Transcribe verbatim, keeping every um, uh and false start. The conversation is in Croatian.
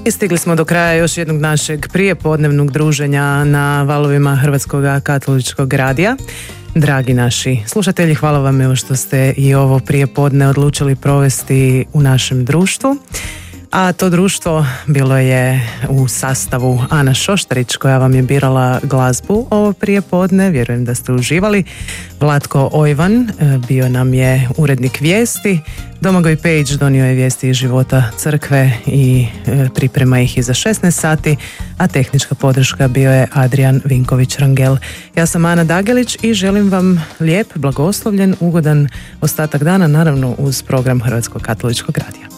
I stigli smo do kraja još jednog našeg prijepodnevnog druženja na valovima Hrvatskog katoličkog radija. Dragi naši slušatelji, hvala vam evo što ste i ovo prijepodne odlučili provesti u našem društvu. A to društvo bilo je u sastavu Ana Šoštarić koja vam je birala glazbu ovo prijepodne, vjerujem da ste uživali. Vlatko Ojvan bio nam je urednik vijesti, Domagoj Pejić donio je vijesti iz života crkve i priprema ih i za šesnaest sati, a tehnička podrška bio je Adrian Vinković-Rangel. Ja sam Ana Dagelić i želim vam lijep, blagoslovljen, ugodan ostatak dana, naravno uz program Hrvatskog katoličkog radija.